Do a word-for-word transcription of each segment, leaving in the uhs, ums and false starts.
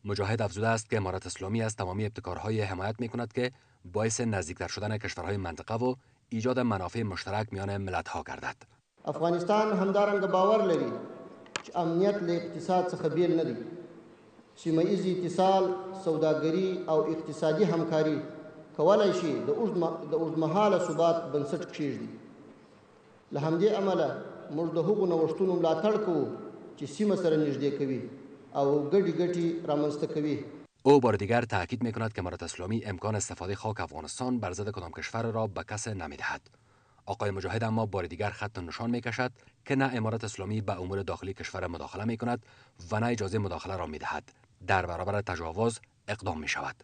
مجاهد افزوده است که امارت اسلامی از تمامی ابتکارهای حمایت می‌کند که باعث نزدیکتر شدن کشورهای منطقه و ایجاد منافع مشترک میان ملت‌ها گردد. افغانستان همدارنګه باور لري چې امنیت له اقتصاد څخه بیل نه دی. سیمه ایز اتصال، سوداګري او اقتصادي همکاري کولای شي د اوږدمهاله ثبات بنسټ کېږدي. له همدې امله موږ د هغو نوښتونو ملاتړ کوو چې سیمه سره نږدې کوي او ګډې ګټې رامنځته کوي. او بار دیگر تاکید می‌کند که امارت اسلامی امکان استفاده خاک افغانستان بر ضد کدام کشور را به کس نمی‌دهد. آقای مجاهد اما بار دیگر خط نشان می‌کشد که نه امارت اسلامی به امور داخلی کشور مداخله می‌کند و نه اجازه مداخله را می‌دهد. در برابر تجاوز اقدام می‌شود.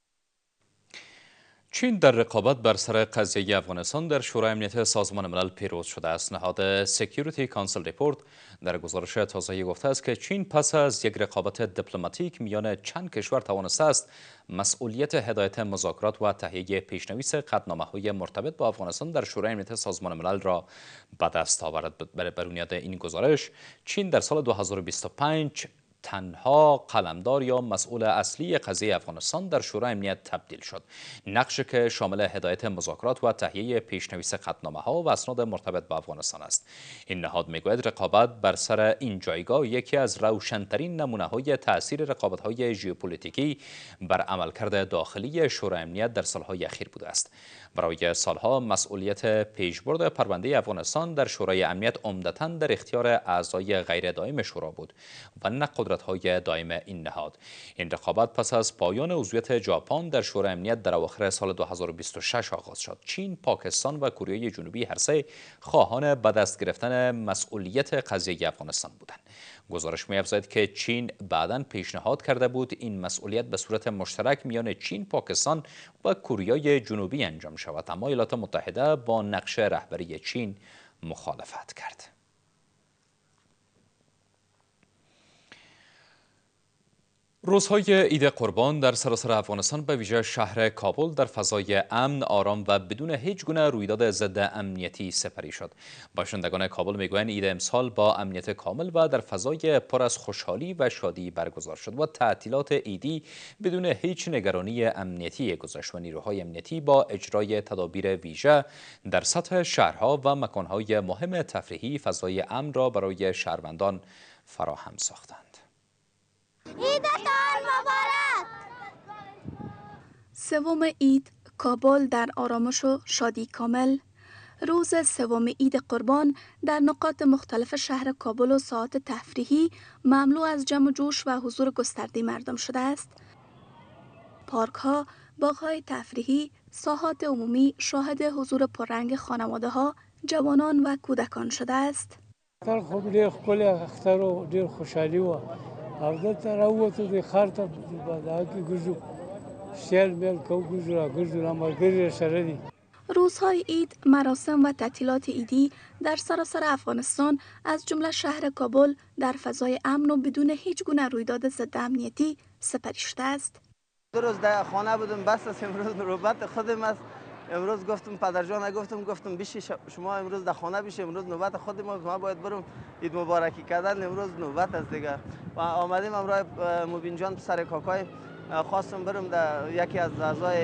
چین در رقابت بر سر قضیه افغانستان در شورای امنیت سازمان ملل پیروز شده است. نهاد سکیوریتی کانسل ریپورت در گزارش تازه‌ای گفته است که چین پس از یک رقابت دیپلماتیک میان چند کشور توانسته است مسئولیت هدایت مذاکرات و تهیه پیشنویس قطعنامه‌های مرتبط با افغانستان در شورای امنیت سازمان ملل را به دست آورد. بر بنیاد این گزارش چین در سال دو هزار و بیست و پنج تنها قلمدار یا مسئول اصلی قضیه افغانستان در شورای امنیت تبدیل شد. نقشی که شامل هدایت مذاکرات و تهیه پیشنویس قطعنامه‌ها و اسناد مرتبط با افغانستان است. این نهاد میگوید رقابت بر سر این جایگاه یکی از روشن‌ترین نمونه‌های تأثیر رقابت‌های ژئوپلیتیکی بر عملکرد داخلی شورای امنیت در سال‌های اخیر بوده است. برای سالها مسئولیت پیشبرد پرونده افغانستان در شورای امنیت عمدتاً در اختیار اعضای غیر دائم شورا بود و نه قدرت‌های دائم این نهاد. این رقابت پس از پایان عضویت ژاپن در شورای امنیت در اواخر سال دو هزار و بیست و شش آغاز شد. چین، پاکستان و کره جنوبی هر سه خواهان به دست گرفتن مسئولیت قضیه افغانستان بودند. گزارش می‌افزاید که چین بعداً پیشنهاد کرده بود این مسئولیت به صورت مشترک میان چین، پاکستان و کره جنوبی انجام شود، اما ایالات متحده با نقش رهبری چین مخالفت کرد. روزهای عید قربان در سراسر افغانستان به ویژه شهر کابل در فضای امن، آرام و بدون هیچ گونه رویداد ضد امنیتی سپری شد. باشندگان کابل میگویند عید امسال با امنیت کامل و در فضای پر از خوشحالی و شادی برگزار شد و تعطیلات عیدی بدون هیچ نگرانی امنیتی گذشت و نیروهای امنیتی با اجرای تدابیر ویژه در سطح شهرها و مکانهای مهم تفریحی فضای امن را برای شهروندان فراهم ساختند. عیدتان مبارک! سوم عید کابل در آرامش و شادی کامل. روز سوم عید قربان در نقاط مختلف شهر کابل و ساعات تفریحی مملو از جمع و جوش و حضور گسترده مردم شده است. پارک ها، باغ های تفریحی، ساحات عمومی شاهد حضور پررنگ خانواده ها، جوانان و کودکان شده است. خوب ډیر ښکلی اختر و ډیر خوشحالي وه او دلته راووتو د ښار ته په دغه کې ګرځو سیل میل کوو ګرځو راګرځو را ملګري سره دي. روزهای عید، مراسم و تعطیلات عیدی در سراسر افغانستان از جمله شهر کابل در فضای امن و بدون هیچ گونه رویداد ضد امنیتی سپری شده است. دو روز در خانه بودم، بس است امروز نوبت خودم است. امروز گفتم پدرجان گفتم گفتم بیشی شما امروز در خانه بیشی، امروز نوبت خود ما ما باید برم عید مبارکی کردن، امروز نوبت است دیگه. و آمدیم امروز مبین جان پسر کاکای خواستم برم در یکی از اعضای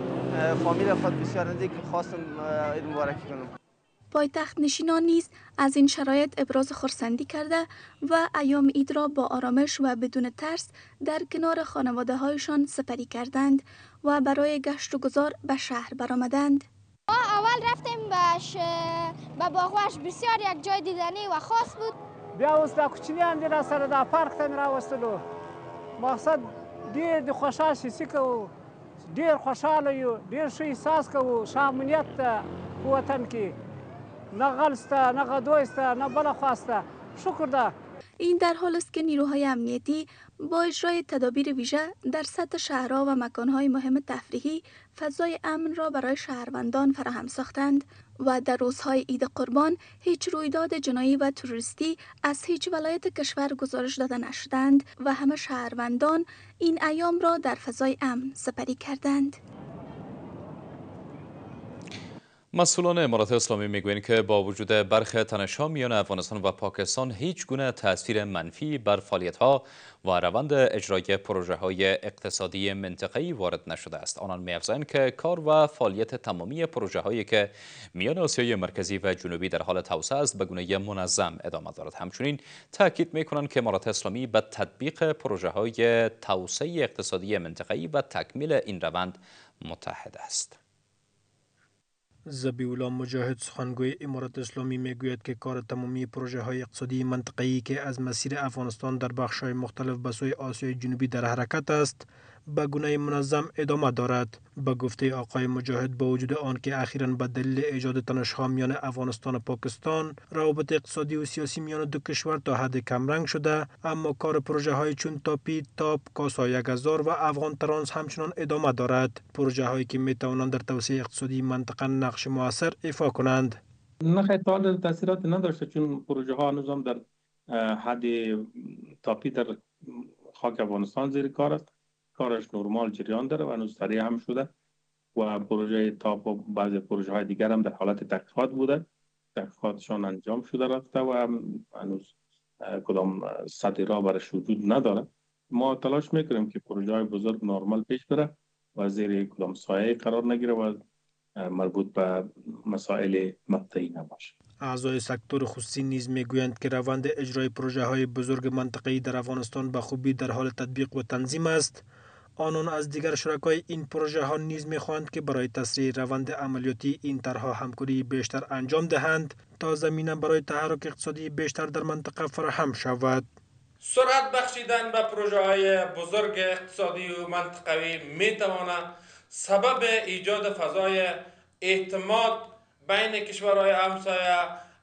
فامیل خود بسیار نزدیک خواستم عید مبارکی کنم. پایتخت نشینان نیز از این شرایط ابراز خرسندی کرده و ایام عید را با آرامش و بدون ترس در کنار خانواده هایشان سپری کردند و برای گشت و گذار به شهر برآمدند. ما اول رفتیم باش به باغوش، بسیار یک جای دیدنی و خاص بود. بیا اوس دا کوچنی هم را سره دا پارک ته راوستلو، مقصد ډیر د خوشحال شي کوو، ډیر خوشحاله یو، ډیر ښه احساس کوو. ښه امنیت ته وطن کې نه غل سته، نه غدوی سته، نه بله خوا سته. شکر ده. این در حال است که نیروهای امنیتی با اجرای تدابیر ویژه در سطح شهرها و مکانهای مهم تفریحی فضای امن را برای شهروندان فراهم ساختند و در روزهای عید قربان هیچ رویداد جنایی و تروریستی از هیچ ولایت کشور گزارش داده نشدند و همه شهروندان این ایام را در فضای امن سپری کردند. مسئولان امارات اسلامی میگویند که با وجود برخی تنش‌ها میان افغانستان و پاکستان هیچ گونه تاثیر منفی بر فعالیت‌ها و روند اجرای پروژه‌های اقتصادی منطقه‌ای وارد نشده است. آنان می‌افزایند که کار و فعالیت تمامی پروژه‌هایی که میان آسیای مرکزی و جنوبی در حال توسعه است به گونه منظم ادامه دارد. همچنین تاکید می‌کنند که امارات اسلامی به تطبیق پروژه‌های توسعه اقتصادی منطقه‌ای و تکمیل این روند متحد است. ذبیح الله مجاهد سخنگوی امارات اسلامی میگوید که کار تمامی پروژه های اقتصادی منطقه‌ای که از مسیر افغانستان در بخش‌های مختلف به سوی آسیای جنوبی در حرکت است به گونه منظم ادامه دارد. به گفته آقای مجاهد با وجود آن که اخیراً به دلیل ایجاد تنش‌ها میان افغانستان و پاکستان روابط اقتصادی و سیاسی میان دو کشور تا حد کمرنگ شده، اما کار پروژه های چون تاپی، تاپ، کاسا یک هزار و افغان ترانس همچنان ادامه دارد. پروژه هایی که می توانند در توسعه اقتصادی منطقه نقش موثر ایفا کنند. نه تا تاثیرات نداشته، چون پروژه ها هنوز در حد تاپی در خاک افغانستان زیر کار است. کارش نرمال جریان داره و هنوز سریع هم شده و پروژه تاپ و بعضی پروژه های دیگر هم در حالت تحقیقات بوده، تحقیقاتشان انجام شده رفته و هنوز کدام سطحی را برش وجود نداره. ما تلاش میکنیم که پروژه های بزرگ نرمال پیش بره و زیر کدام سایه قرار نگیره و مربوط به مسائل مقطعی نباشه. اعضای سکتور خصوصی نیز میگویند که روند اجرای پروژه های بزرگ منطقه‌ای در افغانستان به خوبی در حال تطبیق و تنظیم است. آنان از دیگر شرکای این پروژه ها نیز میخواهند که برای تسریع روند عملیاتی این طرحها همکاری بیشتر انجام دهند تا زمینه برای تحرک اقتصادی بیشتر در منطقه فراهم شود. سرعت بخشیدن به پروژه های بزرگ اقتصادی و منطقوی میتواند سبب ایجاد فضای اعتماد بین کشورهای همسایه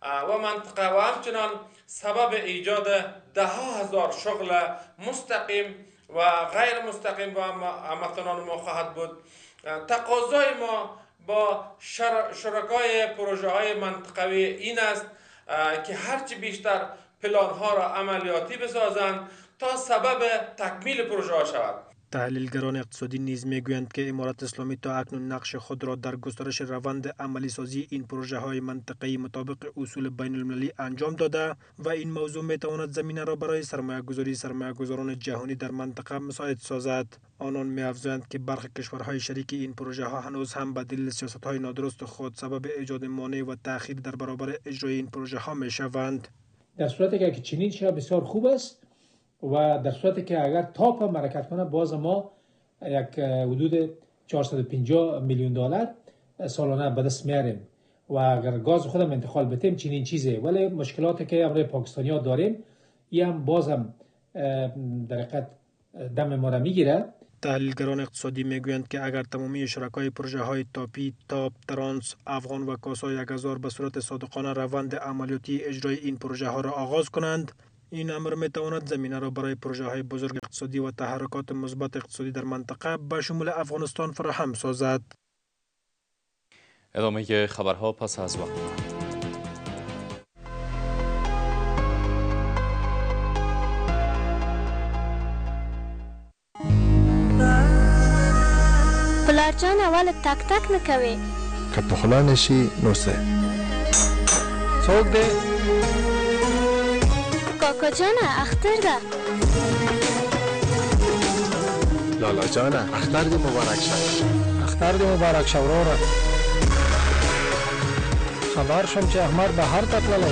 و منطقه و همچنان سبب ایجاد ده ها هزار شغل مستقیم و غیر مستقیم با هموطنان ما خواهد بود. تقاضای ما با شر... شرکای پروژه های منطقوی این است که هرچی بیشتر پلان ها را عملیاتی بسازند تا سبب تکمیل پروژه ها شود. تحلیلگران اقتصادی نیز میگویند که امارات اسلامی تا اکنون نقش خود را در گسترش روند عملی سازی این پروژه های منطقه‌ای مطابق اصول بین المللی انجام داده و این موضوع میتواند زمینه را برای سرمایه گذاری سرمایه گذاران جهانی در منطقه مساعد سازد. آنان می‌افزایند که برخی کشورهای شریک این پروژه ها هنوز هم به دلیل سیاست‌های نادرست خود سبب ایجاد مانع و تأخیر در برابر اجرای این پروژه ها میشوند. در صورتی که چنین شود بسیار خوب است و در صورتی که اگر تاپ هم حرکت کنه باز ما یک حدود چهارصد و پنجاه میلیون دلار سالانه به دست میاریم و اگر گاز خودم انتقال بدیم چنین چیزه، ولی مشکلاتی که امروز پاکستانی‌ها داریم این هم باز هم در حقیقت دم ما را میگیره. تحلیلگران اقتصادی میگویند که اگر تمامی شرکای پروژه های تاپی، تاپ، ترانس، افغان و کاسا یک هزار به صورت صادقانه روند عملیاتی اجرای این پروژه ها را آغاز کنند، این امر میتواند زمینه را برای پروژه های بزرگ اقتصادی و تحرکات مثبت اقتصادی در منطقه به شمول افغانستان فراهم سازد. ادامه خبرها پس از وقت. پلار جان اول تک تک نکوي که پخلا نشی نو سه څوک دی؟ کاکا جانه اختر ده. لالا جانه اختر دی مبارک شه. اختر دی مبارک شه وروره. خبر شم چې احمد بهر ته تللی.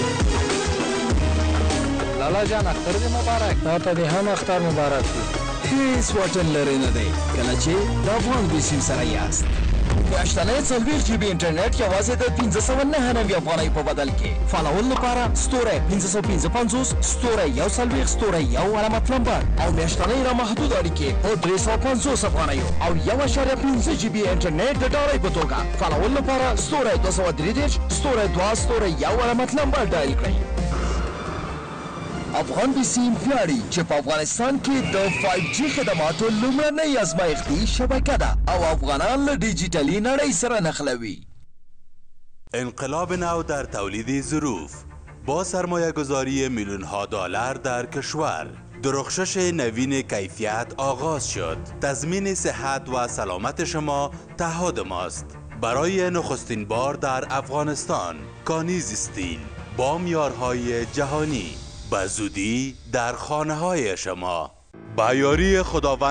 لالا جان اختر دی مبارک. تا ته دې هم اختر مبارک وي. هیڅ واټن لري نه دی کله چې د افغان بیسیم سره یاست. میاشتنی څلوېښت جی بي انټرنیټ یوازې د پنځه سوه نهه نوي افغانۍ په بدل کې. فالول لپاره ستوری پنځه سوه پنځه پنځوس ستوری یو څلوېښت ستوری یو علامت لمبر او میاشتنی را محدود اړیکې په درې سوه پنځوس افغانیو او یو اعشاریه پنځه جی بي انټرنیټ د ډالۍ په توګه. فالول لپاره ستوری دوه سوه درې دېرش ستوری دوه ستوری یو علامت لمبر ډایل کړئ. افغان بیسیم ویاړي چې په افغانستان کې د فایو جی خدماتو لومړنۍ ازمایښتي شبکه ده او افغانان له ډیجیټلي نړۍ سره نښلوي. انقلاب نو در تولید ظروف با سرمایه گذاری میلیون ها دلار در کشور، درخشش نوین کیفیت آغاز شد. تضمین صحت و سلامت شما تعهد ماست. برای نخستین بار در افغانستان کانیز استیل با معیارهای جهانی به زودی در خانه های شما. به یاری خداوند